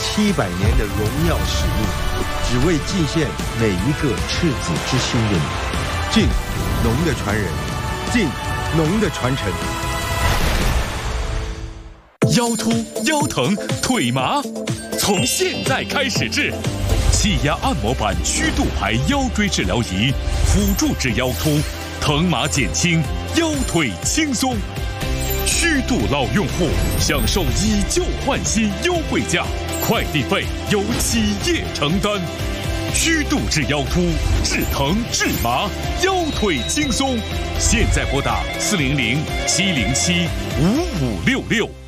700年的荣耀使命，只为祭献每一个赤子之心的你。敬农的传人，敬农的传承。 腰突、腰疼、腿麻，从现在开始治。气压按摩板虚度牌腰椎治疗仪，辅助治腰突，疼麻减轻，腰腿轻松。虚度老用户享受以旧换新优惠价，快递费由企业承担。虚度治腰突，治疼治麻，腰腿轻松。现在拨打400-707-5566。